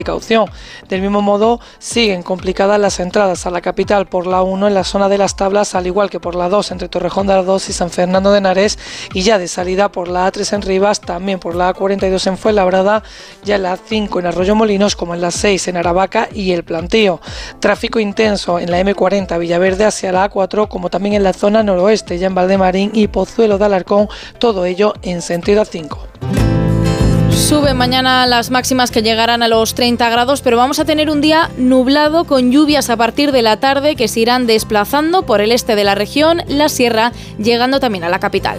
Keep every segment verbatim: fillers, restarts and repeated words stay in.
Precaución. Del mismo modo, siguen complicadas las entradas a la capital por la uno en la zona de las Tablas, al igual que por la dos entre Torrejón de Ardoz y San Fernando de Henares, y ya de salida por la A tres en Rivas, también por la A cuarenta y dos en Fuenlabrada, ya en la A cinco en Arroyomolinos, como en la seis en Aravaca y El Plantío. Tráfico intenso en la eme cuarenta Villaverde hacia la A cuatro, como también en la zona noroeste, ya en Valdemarín y Pozuelo de Alarcón, todo ello en sentido A cinco. Suben mañana las máximas que llegarán a los treinta grados, pero vamos a tener un día nublado con lluvias a partir de la tarde que se irán desplazando por el este de la región, la sierra, llegando también a la capital.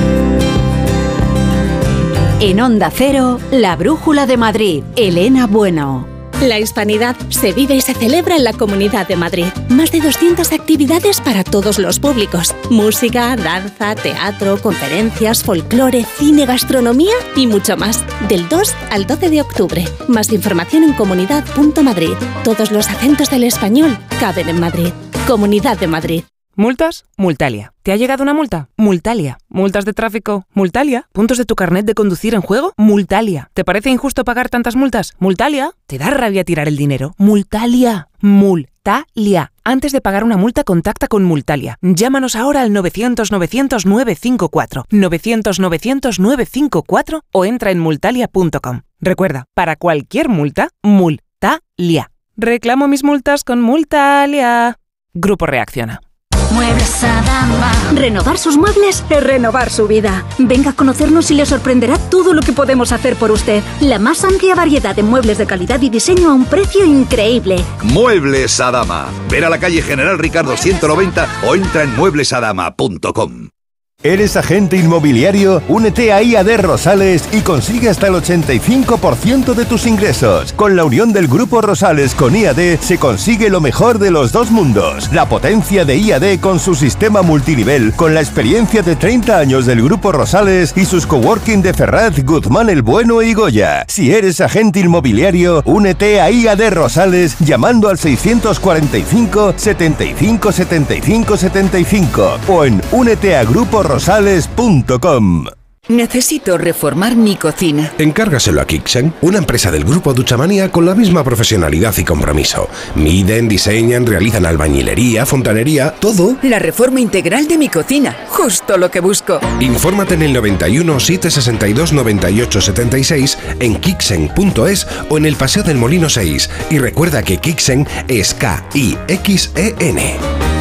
En Onda Cero, la Brújula de Madrid, Elena Bueno. La hispanidad se vive y se celebra en la Comunidad de Madrid. Más de doscientas actividades para todos los públicos. Música, danza, teatro, conferencias, folclore, cine, gastronomía y mucho más. Del dos al doce de octubre. Más información en comunidad punto madrid. Todos los acentos del español caben en Madrid. Comunidad de Madrid. ¿Multas? Multalia. ¿Te ha llegado una multa? Multalia. ¿Multas de tráfico? Multalia. ¿Puntos de tu carnet de conducir en juego? Multalia. ¿Te parece injusto pagar tantas multas? Multalia. ¿Te da rabia tirar el dinero? Multalia. Multalia. Antes de pagar una multa, contacta con Multalia. Llámanos ahora al novecientos novecientos nueve cinco cuatro, novecientos novecientos nueve cinco cuatro o entra en multalia punto com. Recuerda, para cualquier multa, Multalia. Reclamo mis multas con Multalia. Grupo Reacciona. Muebles Adama. Renovar sus muebles es renovar su vida. Venga a conocernos y le sorprenderá todo lo que podemos hacer por usted. La más amplia variedad de muebles de calidad y diseño a un precio increíble. Muebles Adama. Ver a la calle General Ricardo ciento noventa o entra en muebles adama punto com. ¿Eres agente inmobiliario? Únete a I A D Rosales y consigue hasta el ochenta y cinco por ciento de tus ingresos. Con la unión del Grupo Rosales con I A D se consigue lo mejor de los dos mundos. La potencia de I A D con su sistema multinivel, con la experiencia de treinta años del Grupo Rosales y sus coworking de Ferraz, Guzmán el Bueno y Goya. Si eres agente inmobiliario, únete a I A D Rosales llamando al seiscientos cuarenta y cinco, setenta y cinco, setenta y cinco, setenta y cinco o en únete a grupo rosales punto com. Necesito reformar mi cocina. Encárgaselo a Kixen, una empresa del grupo Duchamanía con la misma profesionalidad y compromiso. Miden, diseñan, realizan albañilería, fontanería, todo. La reforma integral de mi cocina, justo lo que busco. Infórmate en el noventa y uno, setecientos sesenta y dos, noventa y ocho setenta y seis, en kixen punto es o en el Paseo del Molino seis. Y recuerda que Kixen es K I X E N.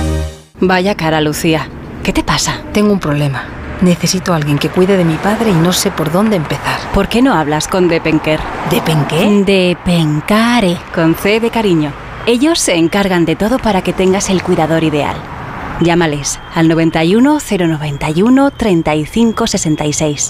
Vaya cara, Lucía. ¿Qué te pasa? Tengo un problema. Necesito a alguien que cuide de mi padre y no sé por dónde empezar. ¿Por qué no hablas con Depenker? ¿Depenqué? Depencare, con C de cariño. Ellos se encargan de todo para que tengas el cuidador ideal. Llámales al noventa y uno, cero noventa y uno, treinta y cinco sesenta y seis.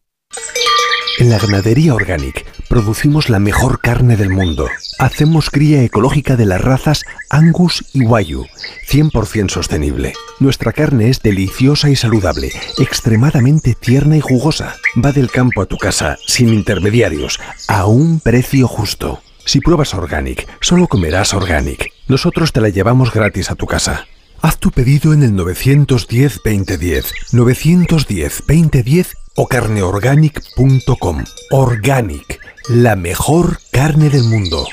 En la Ganadería Organic producimos la mejor carne del mundo. Hacemos cría ecológica de las razas Angus y Wagyu, cien por ciento sostenible. Nuestra carne es deliciosa y saludable, extremadamente tierna y jugosa. Va del campo a tu casa, sin intermediarios, a un precio justo. Si pruebas Organic, solo comerás Organic. Nosotros te la llevamos gratis a tu casa. Haz tu pedido en el novecientos diez, veinte diez, novecientos diez, veinte diez o carneorganic punto com. Organic, la mejor carne del mundo.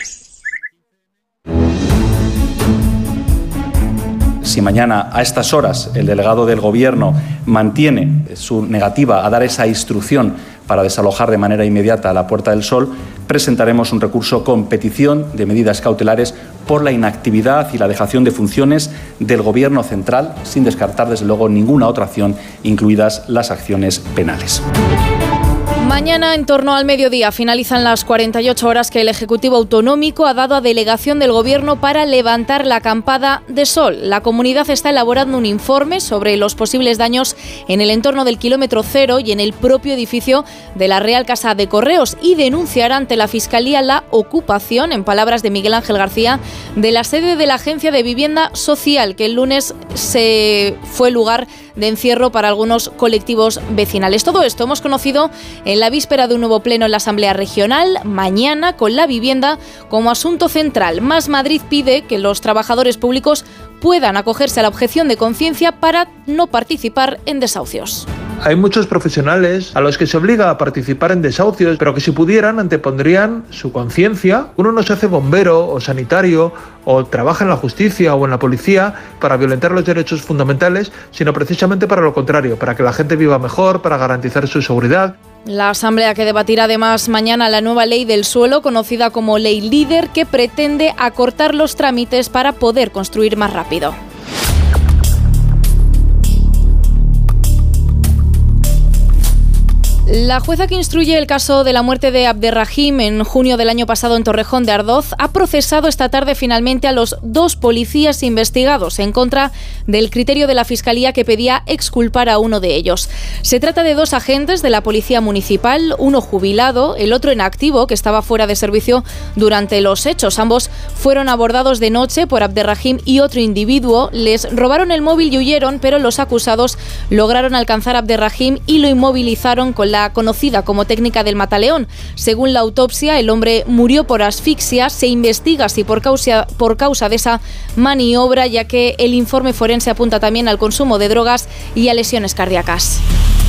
Si mañana a estas horas el delegado del Gobierno mantiene su negativa a dar esa instrucción para desalojar de manera inmediata a la Puerta del Sol, presentaremos un recurso con petición de medidas cautelares por la inactividad y la dejación de funciones del Gobierno central, sin descartar desde luego ninguna otra acción, incluidas las acciones penales. Mañana, en torno al mediodía, finalizan las cuarenta y ocho horas que el Ejecutivo Autonómico ha dado a delegación del Gobierno para levantar la acampada de sol. La comunidad está elaborando un informe sobre los posibles daños en el entorno del kilómetro cero y en el propio edificio de la Real Casa de Correos y denunciará ante la Fiscalía la ocupación, en palabras de Miguel Ángel García, de la sede de la Agencia de Vivienda Social, que el lunes se fue lugar de encierro para algunos colectivos vecinales. Todo esto hemos conocido en la víspera de un nuevo pleno en la Asamblea Regional, mañana con la vivienda como asunto central. Más Madrid pide que los trabajadores públicos puedan acogerse a la objeción de conciencia para no participar en desahucios. Hay muchos profesionales a los que se obliga a participar en desahucios, pero que si pudieran antepondrían su conciencia. Uno no se hace bombero o sanitario o trabaja en la justicia o en la policía para violentar los derechos fundamentales, sino precisamente para lo contrario, para que la gente viva mejor, para garantizar su seguridad. La Asamblea que debatirá además mañana la nueva ley del suelo, conocida como Ley Líder, que pretende acortar los trámites para poder construir más rápido. La jueza que instruye el caso de la muerte de Abderrahim en junio del año pasado en Torrejón de Ardoz ha procesado esta tarde finalmente a los dos policías investigados en contra del criterio de la Fiscalía que pedía exculpar a uno de ellos. Se trata de dos agentes de la Policía Municipal, uno jubilado, el otro en activo, que estaba fuera de servicio durante los hechos. Ambos fueron abordados de noche por Abderrahim y otro individuo. Les robaron el móvil y huyeron, pero los acusados lograron alcanzar a Abderrahim y lo inmovilizaron con la conocida como técnica del mataleón. Según la autopsia, el hombre murió por asfixia. Se investiga si por causa, por causa de esa maniobra, ya que el informe forense apunta también al consumo de drogas y a lesiones cardíacas.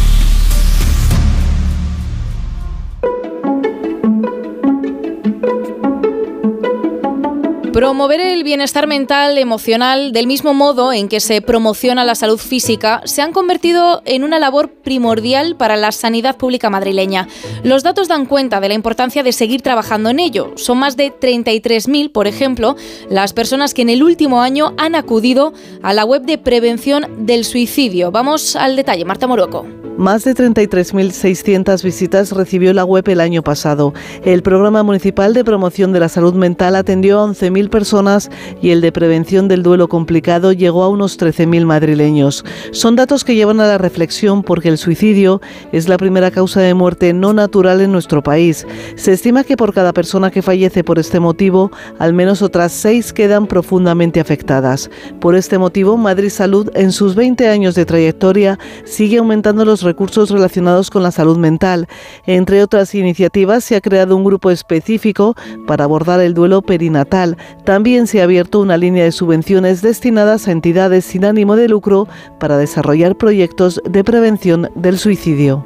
Promover el bienestar mental, emocional, del mismo modo en que se promociona la salud física, se han convertido en una labor primordial para la sanidad pública madrileña. Los datos dan cuenta de la importancia de seguir trabajando en ello. Son más de treinta y tres mil, por ejemplo, las personas que en el último año han acudido a la web de prevención del suicidio. Vamos al detalle, Marta Morueco. Más de treinta y tres mil seiscientas visitas recibió la web el año pasado. El Programa Municipal de Promoción de la Salud Mental atendió a once mil personas y el de Prevención del Duelo Complicado llegó a unos trece mil madrileños. Son datos que llevan a la reflexión porque el suicidio es la primera causa de muerte no natural en nuestro país. Se estima que por cada persona que fallece por este motivo, al menos otras seis quedan profundamente afectadas. Por este motivo, Madrid Salud, en sus veinte años de trayectoria, sigue aumentando los recursos relacionados con la salud mental. Entre otras iniciativas, se ha creado un grupo específico para abordar el duelo perinatal. También se ha abierto una línea de subvenciones destinadas a entidades sin ánimo de lucro para desarrollar proyectos de prevención del suicidio.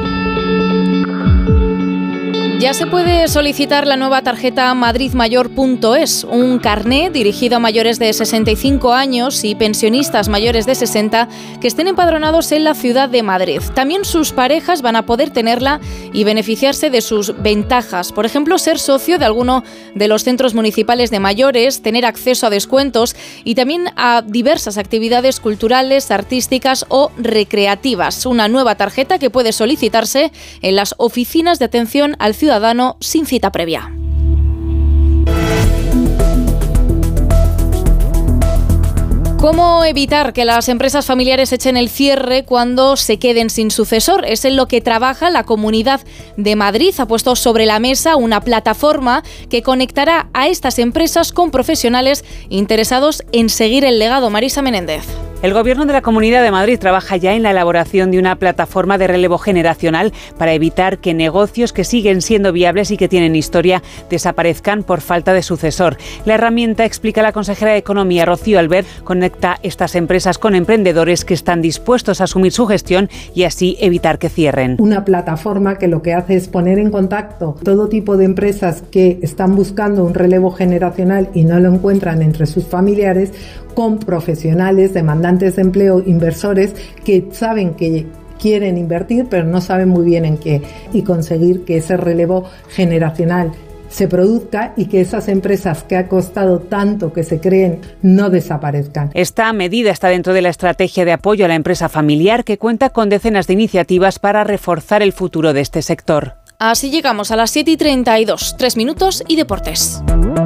Ya se puede solicitar la nueva tarjeta madrid mayor punto es, un carné dirigido a mayores de sesenta y cinco años y pensionistas mayores de sesenta que estén empadronados en la ciudad de Madrid. También sus parejas van a poder tenerla y beneficiarse de sus ventajas. Por ejemplo, ser socio de alguno de los centros municipales de mayores, tener acceso a descuentos y también a diversas actividades culturales, artísticas o recreativas. Una nueva tarjeta que puede solicitarse en las oficinas de atención al ciudadano ciudadano sin cita previa. ¿Cómo evitar que las empresas familiares echen el cierre cuando se queden sin sucesor? Es en lo que trabaja la Comunidad de Madrid. Ha puesto sobre la mesa una plataforma que conectará a estas empresas con profesionales interesados en seguir el legado. Marisa Menéndez. El Gobierno de la Comunidad de Madrid trabaja ya en la elaboración de una plataforma de relevo generacional para evitar que negocios que siguen siendo viables y que tienen historia desaparezcan por falta de sucesor. La herramienta, explica la consejera de Economía, Rocío Albert, conecta estas empresas con emprendedores que están dispuestos a asumir su gestión y así evitar que cierren. Una plataforma que lo que hace es poner en contacto todo tipo de empresas que están buscando un relevo generacional y no lo encuentran entre sus familiares, con profesionales, demandantes de empleo, inversores que saben que quieren invertir pero no saben muy bien en qué, y conseguir que ese relevo generacional se produzca y que esas empresas que ha costado tanto que se creen no desaparezcan. Esta medida está dentro de la estrategia de apoyo a la empresa familiar que cuenta con decenas de iniciativas para reforzar el futuro de este sector. Así llegamos a las siete y treinta y dos, tres minutos y deportes.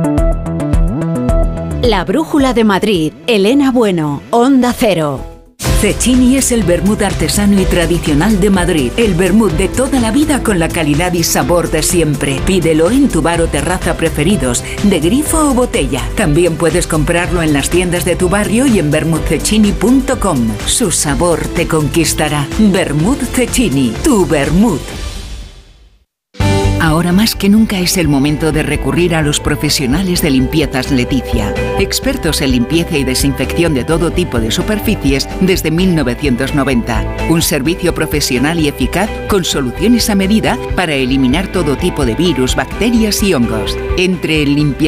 La Brújula de Madrid, Elena Bueno, Onda Cero. Cecchini es el vermut artesano y tradicional de Madrid. El vermut de toda la vida con la calidad y sabor de siempre. Pídelo en tu bar o terraza preferidos, de grifo o botella. También puedes comprarlo en las tiendas de tu barrio y en vermut cecchini punto com. Su sabor te conquistará. Vermut Cecchini, tu vermut. Ahora Ahora más que nunca es el momento de recurrir a los profesionales de Limpiezas Leticia, expertos en limpieza y desinfección de todo tipo de superficies desde mil novecientos noventa. Un servicio profesional y eficaz con soluciones a medida para eliminar todo tipo de virus, bacterias y hongos. Entre en Limpieza